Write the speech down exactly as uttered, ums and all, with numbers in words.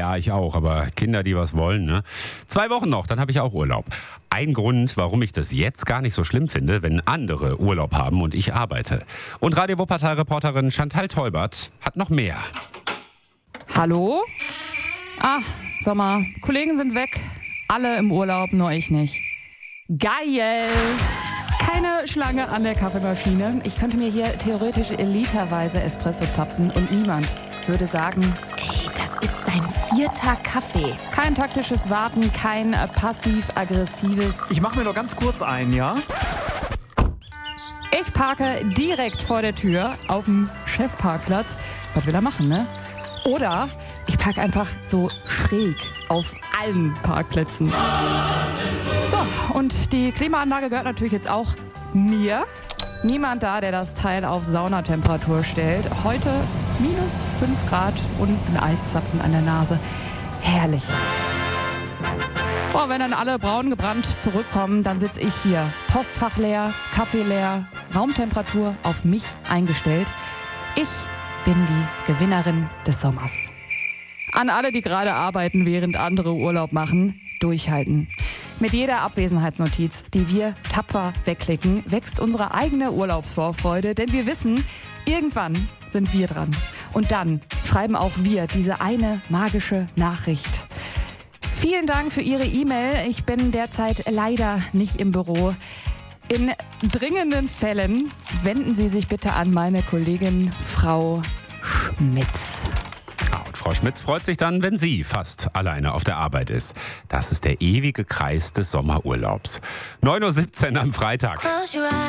Ja, ich auch, aber Kinder, die was wollen, ne? Zwei Wochen noch, dann habe ich auch Urlaub. Ein Grund, warum ich das jetzt gar nicht so schlimm finde, wenn andere Urlaub haben und ich arbeite. Und Radio Wuppertal-Reporterin Chantal Teubert hat noch mehr. Hallo? Ah, Sommer. Kollegen sind weg. Alle im Urlaub, nur ich nicht. Geil! Keine Schlange an der Kaffeemaschine. Ich könnte mir hier theoretisch literweise Espresso zapfen und niemand würde sagen, ey, das ist dein vierter Kaffee. Kein taktisches Warten, kein passiv-aggressives. Ich mache mir noch ganz kurz ein, ja? Ich parke direkt vor der Tür auf dem Chefparkplatz. Was will er machen, ne? Oder ich parke einfach so schräg auf allen Parkplätzen. So, und die Klimaanlage gehört natürlich jetzt auch mir. Niemand da, der das Teil auf Saunatemperatur stellt. Heute minus fünf Grad und ein Eiszapfen an der Nase. Herrlich. Boah, wenn dann alle braun gebrannt zurückkommen, dann sitze ich hier. Postfach leer, Kaffee leer, Raumtemperatur auf mich eingestellt. Ich bin die Gewinnerin des Sommers. An alle, die gerade arbeiten, während andere Urlaub machen, durchhalten. Mit jeder Abwesenheitsnotiz, die wir tapfer wegklicken, wächst unsere eigene Urlaubsvorfreude, denn wir wissen, irgendwann sind wir dran. Und dann schreiben auch wir diese eine magische Nachricht. Vielen Dank für Ihre E-Mail. Ich bin derzeit leider nicht im Büro. In dringenden Fällen wenden Sie sich bitte an meine Kollegin Frau Schmitz. Frau Schmitz freut sich dann, wenn sie fast alleine auf der Arbeit ist. Das ist der ewige Kreis des Sommerurlaubs. neun Uhr siebzehn am Freitag.